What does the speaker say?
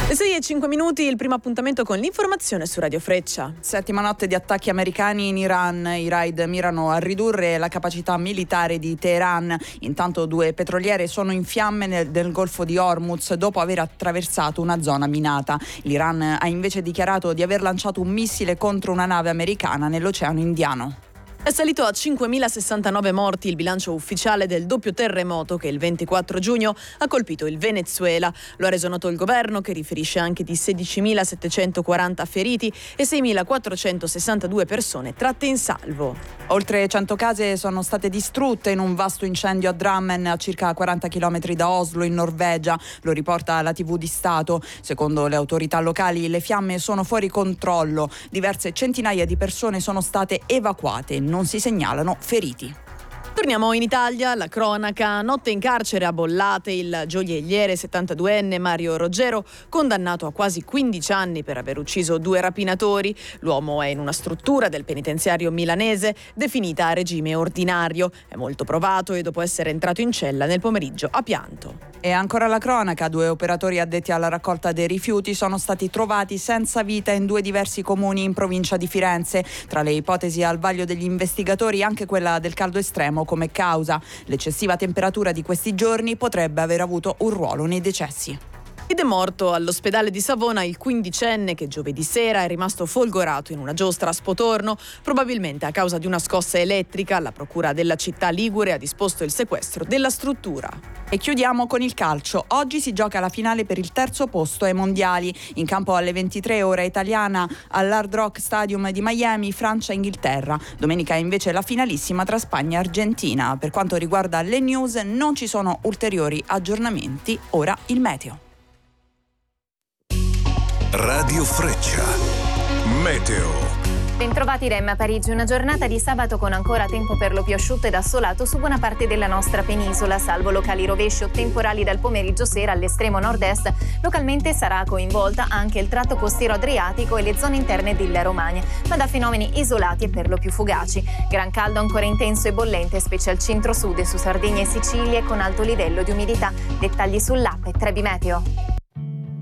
Le 6:05, il primo appuntamento con l'informazione su Radio Freccia. Settima notte di attacchi americani in Iran. I raid mirano a ridurre la capacità militare di Teheran. Intanto 2 petroliere sono in fiamme nel Golfo di Hormuz dopo aver attraversato una zona minata. L'Iran ha invece dichiarato di aver lanciato un missile contro una nave americana nell'Oceano Indiano. È salito a 5.069 morti il bilancio ufficiale del doppio terremoto che il 24 giugno ha colpito il Venezuela. Lo ha reso noto il governo, che riferisce anche di 16.740 feriti e 6.462 persone tratte in salvo. Oltre 100 case sono state distrutte in un vasto incendio a Drammen, a circa 40 km da Oslo, in Norvegia. Lo riporta la TV di Stato. Secondo le autorità locali, le fiamme sono fuori controllo. Diverse centinaia di persone sono state evacuate. Non si segnalano feriti. Torniamo in Italia, la cronaca. Notte in carcere a Bollate il gioielliere 72enne Mario Roggero, condannato a quasi 15 anni per aver ucciso 2 rapinatori. L'uomo è in una struttura del penitenziario milanese definita a regime ordinario. È molto provato e dopo essere entrato in cella nel pomeriggio ha pianto. E ancora la cronaca, 2 operatori addetti alla raccolta dei rifiuti sono stati trovati senza vita in 2 diversi comuni in provincia di Firenze. Tra le ipotesi al vaglio degli investigatori anche quella del caldo estremo come causa. L'eccessiva temperatura di questi giorni potrebbe aver avuto un ruolo nei decessi. Ed è morto all'ospedale di Savona il 15enne che giovedì sera è rimasto folgorato in una giostra a Spotorno, probabilmente a causa di una scossa elettrica. La procura della città ligure ha disposto il sequestro della struttura. E chiudiamo con il calcio. Oggi si gioca la finale per il 3° posto ai mondiali. In campo alle 23 ora italiana all'Hard Rock Stadium di Miami, Francia-Inghilterra. Domenica invece la finalissima tra Spagna e Argentina. Per quanto riguarda le news non ci sono ulteriori aggiornamenti. Ora il meteo. Radio Freccia. Meteo. Bentrovati Rem a Parigi, una giornata di sabato con ancora tempo per lo più asciutto ed assolato su buona parte della nostra penisola, salvo locali rovesci o temporali dal pomeriggio sera all'estremo nord-est. Localmente sarà coinvolta anche il tratto costiero adriatico e le zone interne della Romagna, ma da fenomeni isolati e per lo più fugaci. Gran caldo ancora intenso e bollente, specie al centro-sud e su Sardegna e Sicilia, con alto livello di umidità. Dettagli sull'app e Trebi Meteo.